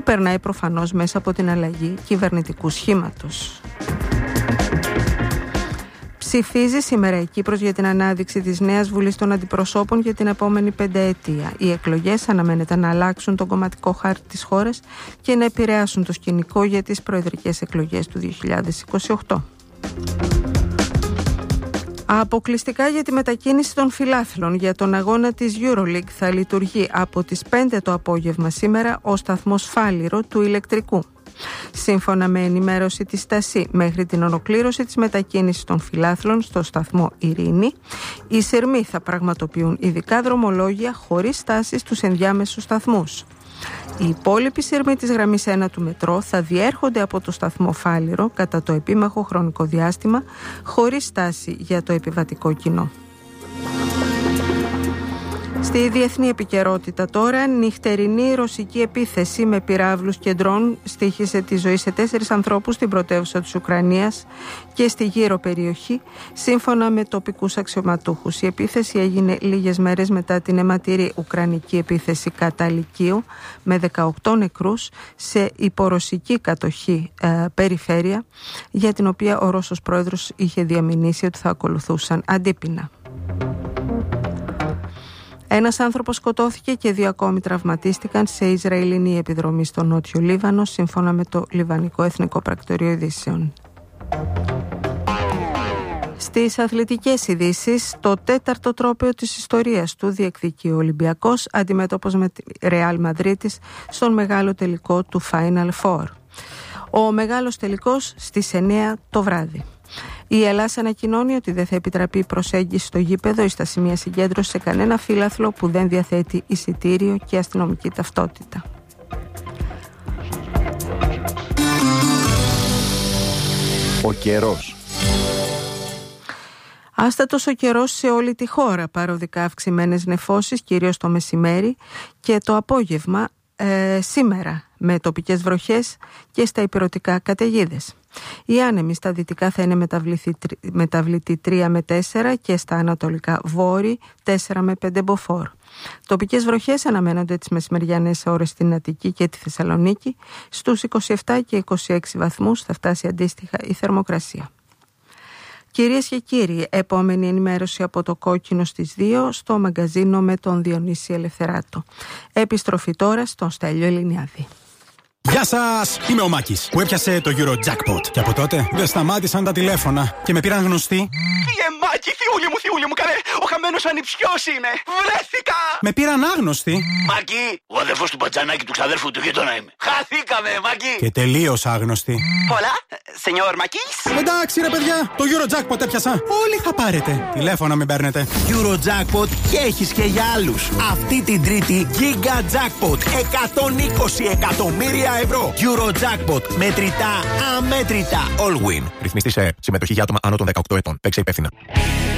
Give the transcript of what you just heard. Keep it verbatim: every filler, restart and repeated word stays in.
περνάει προφανώς μέσα από την αλλαγή κυβερνητικού σχήματος. Ψηφίζει σήμερα η Κύπρος για την ανάδειξη της νέας Βουλής των Αντιπροσώπων για την επόμενη πενταετία. Οι εκλογές αναμένεται να αλλάξουν τον κομματικό χάρτη της χώρας και να επηρεάσουν το σκηνικό για τις προεδρικές εκλογές του δύο χιλιάδες είκοσι οκτώ. Αποκλειστικά για τη μετακίνηση των φιλάθλων για τον αγώνα της EuroLeague θα λειτουργεί από τις πέντε το απόγευμα σήμερα ο σταθμός Φάληρο του ηλεκτρικού. Σύμφωνα με ενημέρωση της ΤΑΣΥ, μέχρι την ολοκλήρωση της μετακίνησης των φιλάθλων στο σταθμό Ειρήνη, οι σειρμοί θα πραγματοποιούν ειδικά δρομολόγια χωρίς στάσεις στους ενδιάμεσους σταθμούς. Οι υπόλοιποι σειρμοί της γραμμής ένα του μετρό θα διέρχονται από το σταθμό Φάληρο κατά το επίμαχο χρονικό διάστημα, χωρίς στάση για το επιβατικό κοινό. Στη διεθνή επικαιρότητα τώρα, νυχτερινή ρωσική επίθεση με πυράβλους και ντρόν στοίχισε τη ζωή σε τέσσερις ανθρώπους στην πρωτεύουσα της Ουκρανίας και στη γύρω περιοχή, σύμφωνα με τοπικούς αξιωματούχους. Η επίθεση έγινε λίγες μέρες μετά την αιματηρή ουκρανική επίθεση κατά Λυκείου με δεκαοκτώ νεκρούς σε υπορωσική κατοχή ε, περιφέρεια, για την οποία ο Ρώσος πρόεδρος είχε διαμηνήσει ότι θα ακολουθούσαν αντίπεινα. Ένας άνθρωπος σκοτώθηκε και δύο ακόμη τραυματίστηκαν σε Ισραηλινή επιδρομή στο Νότιο Λίβανο, σύμφωνα με το Λιβανικό Εθνικό Πρακτορείο Ειδήσεων. Στις αθλητικές ειδήσεις, το τέταρτο τρόπαιο της ιστορίας του διεκδικεί ο Ολυμπιακός, αντιμέτωπος με τη Ρεάλ Μαδρίτης στον μεγάλο τελικό του Final Four. Ο μεγάλος τελικός στις εννιά το βράδυ. Η Ελλάς ανακοινώνει ότι δεν θα επιτραπεί προσέγγιση στο γήπεδο ή στα σημεία συγκέντρωση σε κανένα φύλαθλο που δεν διαθέτει εισιτήριο και αστυνομική ταυτότητα. Ο καιρός. Άστατος ο καιρός σε όλη τη χώρα, παροδικά αυξημένες νεφώσεις κυρίως το μεσημέρι και το απόγευμα ε, σήμερα, με τοπικές βροχές και στα ηπειρωτικά καταιγίδες. Οι άνεμοι στα δυτικά θα είναι μεταβλητή τρία με τέσσερα και στα ανατολικά βόρει τέσσερα με πέντε μποφόρ. Τοπικές βροχές αναμένονται τις μεσημεριανές ώρες στην Αττική και τη Θεσσαλονίκη. Στους είκοσι επτά και είκοσι έξι βαθμούς θα φτάσει αντίστοιχα η θερμοκρασία. Κυρίες και κύριοι, επόμενη ενημέρωση από το Κόκκινο στις δύο στο μαγκαζίνο με τον Διονύση Ελευθεράτο. Επιστροφή τώρα στον Στέλιο Ελληνιάδη. Γεια σας! Είμαι ο Μάκης που έπιασε το Eurojackpot. Και από τότε δεν σταμάτησαν τα τηλέφωνα και με πήραν γνωστοί. Φύγε Μάκη, θιούλη μου, θιούλη μου, καλέ! Ο χαμένος ανιψιός είμαι! Βρέθηκα! Με πήραν άγνωστοι. Μάκη, ο αδερφός του Πατζανάκη του ξαδέρφου του γείτονα είμαι. Χαθήκαμε, Μάκη! Και τελείως άγνωστοι. Πολλά, σενιόρ Μάκης! Εντάξει ρε παιδιά, το Eurojackpot έπιασα. Όλοι θα πάρετε. Τηλέφωνα μην παίρνετε. Eurojackpot και έχεις και για άλλους. Αυτή την Τρίτη Giga Jackpot εκατόν είκοσι εκατομμύρια ευρώ. Eurojackpot. Μετρητά, αμέτρητα. All win. Ρυθμιστή σε συμμετοχή για άτομα άνω των δεκαοκτώ ετών. Παίξε υπεύθυνα.